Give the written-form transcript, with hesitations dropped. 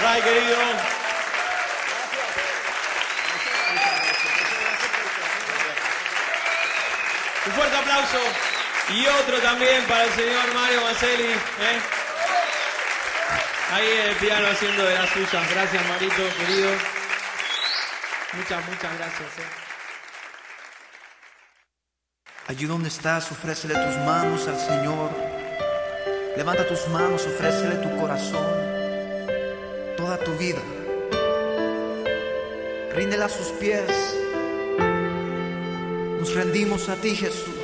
Ray, querido. Un fuerte aplauso. Y otro también para el señor Mario Maselli. Ahí el piano haciendo de las suyas. Gracias, Marito, querido. Muchas gracias. Allí donde estás, ofrécele tus manos al Señor. Levanta tus manos, ofrécele tu corazón, toda tu vida. Ríndela a sus pies. Nos rendimos a ti, Jesús.